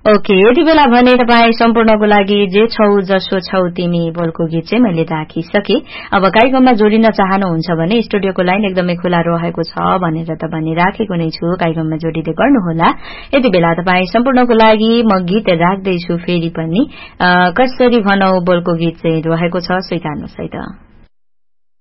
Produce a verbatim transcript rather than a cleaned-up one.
Okay यति बेला भने तपाईँ सम्पूर्णको लागि जे छौ जसो छौ तिमी बोलको गीत चाहिँ मैले राखिसके। अब कार्यक्रममा जोडिन चाहनुहुन्छ भने स्टुडियोको लाइन एकदमै खुला रहेको छ भनेर त भनिराखेको नै छु, कार्यक्रममा जोडिँदै गर्नुहोला। यति बेला तपाईँ सम्पूर्णको लागि म गीत राख्दैछु फेरि पनि कसरी भनौ बोलको गीत चाहिँ रहेको छ, स्वीकार्नुहोस् है त।